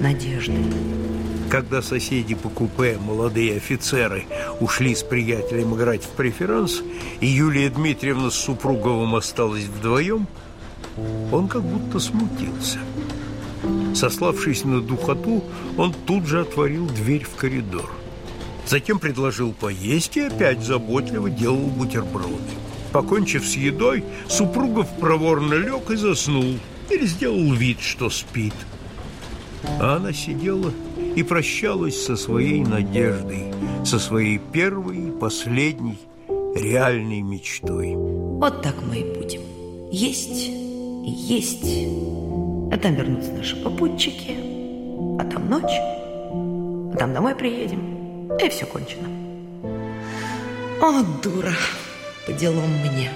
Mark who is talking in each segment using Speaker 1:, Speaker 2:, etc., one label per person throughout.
Speaker 1: надежды.
Speaker 2: Когда соседи по купе, молодые офицеры, ушли с приятелем играть в преферанс, и Юлия Дмитриевна с Супруговым осталась вдвоем, он как будто смутился. Сославшись на духоту, он тут же отворил дверь в коридор. Затем предложил поесть и опять заботливо делал бутерброды. Покончив с едой, Супругов проворно лег и заснул, или сделал вид, что спит. А она сидела и прощалась со своей надеждой, со своей первой и последней реальной мечтой.
Speaker 1: Вот так мы и будем. Есть и есть. А там вернутся наши попутчики, а там ночь, а там домой приедем, и все кончено. О, дура, по делам мне.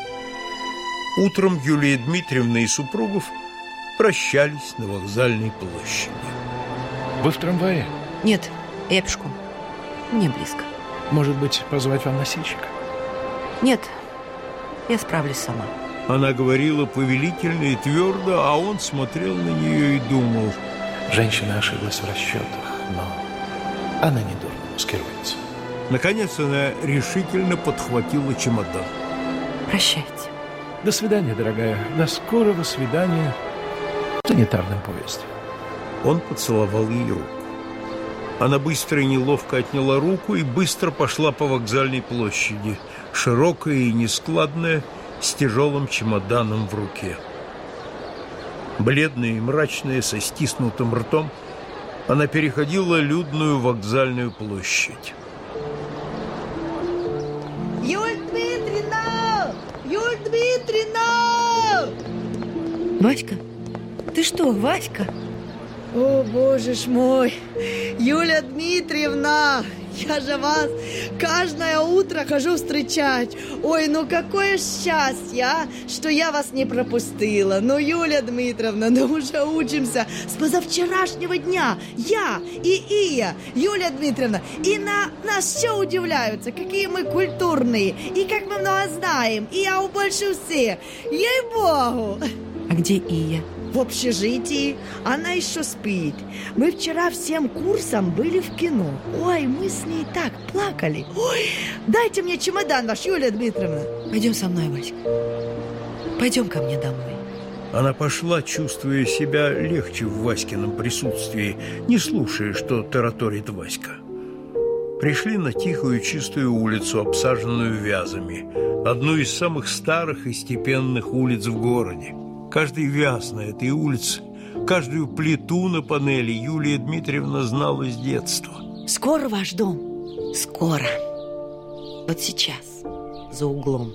Speaker 2: Утром Юлия Дмитриевна и Супругов прощались на Вокзальной площади.
Speaker 3: Вы в трамвае?
Speaker 1: Нет, я пешком. Мне близко.
Speaker 3: Может быть, позвать вам носильщика?
Speaker 1: Нет, я справлюсь сама.
Speaker 2: Она говорила повелительно и твердо, а он смотрел на нее и думал.
Speaker 3: Женщина ошиблась в расчетах, но она недурно маскируется.
Speaker 2: Наконец она решительно подхватила чемодан.
Speaker 1: Прощайте.
Speaker 3: До свидания, дорогая. До скорого свидания в санитарном поезде.
Speaker 2: Он поцеловал ей руку. Она быстро и неловко отняла руку и быстро пошла по Вокзальной площади, широкая и нескладная, с тяжелым чемоданом в руке. Бледная и мрачная, со стиснутым ртом, она переходила людную Вокзальную площадь.
Speaker 4: Юль Дмитриевна! Юль Дмитриевна!
Speaker 1: Васька? Ты что, Васька?
Speaker 4: О, боже ж мой! Юля Дмитриевна! Я же вас каждое утро хожу встречать. Ой, ну какое счастье, а, что я вас не пропустила. Ну, Юля Дмитриевна, ну уже учимся с позавчерашнего дня. Я и Ия, Юля Дмитриевна, и на нас все удивляются, какие мы культурные, и как мы много знаем, и я больше всех. Ей-богу!
Speaker 1: А где Ия?
Speaker 4: В общежитии. Она еще спит. Мы вчера всем курсом были в кино. Ой, мы с ней так плакали. Ой, дайте мне чемодан ваш, Юлия Дмитриевна.
Speaker 1: Пойдем со мной, Васька. Пойдем ко мне домой.
Speaker 2: Она пошла, чувствуя себя легче в Васькином присутствии, не слушая, что тараторит Васька. Пришли на тихую чистую улицу, обсаженную вязами, одну из самых старых и степенных улиц в городе. Каждый вяз на этой улице, каждую плиту на панели Юлия Дмитриевна знала с детства.
Speaker 1: Скоро ваш дом? Скоро. Вот сейчас, за углом.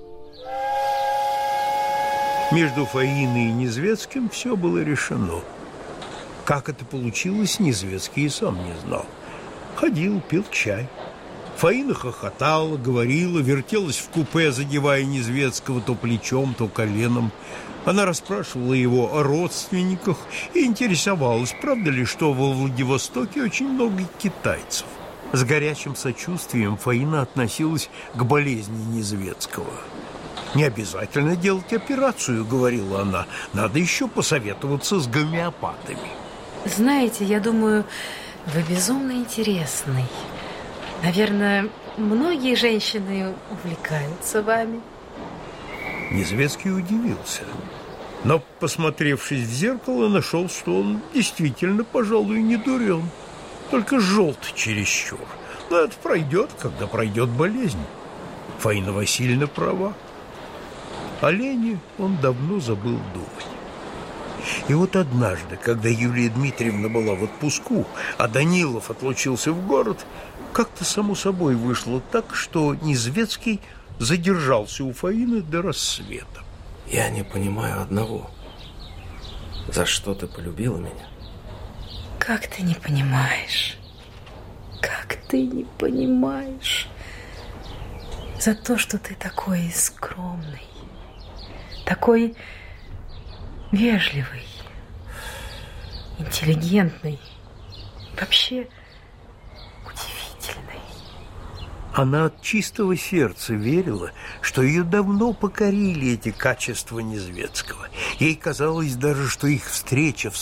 Speaker 2: Между Фаиной и Незвецким все было решено. Как это получилось, Незвецкий и сам не знал. Ходил, пил чай. Фаина хохотала, говорила, вертелась в купе, задевая Незвецкого то плечом, то коленом. Она расспрашивала его о родственниках и интересовалась, правда ли, что во Владивостоке очень много китайцев. С горячим сочувствием Фаина относилась к болезни Незвецкого. «Не обязательно делать операцию», — говорила она, — «надо еще посоветоваться с гомеопатами».
Speaker 5: Знаете, я думаю, вы безумно интересный. Наверное, многие женщины увлекаются вами.
Speaker 2: Незвецкий удивился, но, посмотревшись в зеркало, нашел, что он действительно, пожалуй, не дурен, только желт чересчур. Но это пройдет, когда пройдет болезнь. Фаина Васильевна права. О Лене он давно забыл думать. И вот однажды, когда Юлия Дмитриевна была в отпуску, а Данилов отлучился в город, как-то само собой вышло так, что Незвецкий задержался у Фаины до рассвета.
Speaker 6: Я не понимаю одного. За что ты полюбила меня?
Speaker 5: Как ты не понимаешь? Как ты не понимаешь? За то, что ты такой скромный, такой вежливый, интеллигентный, вообще удивительный.
Speaker 2: Она от чистого сердца верила, что ее давно покорили эти качества Незвецкого. Ей казалось даже, что их встреча в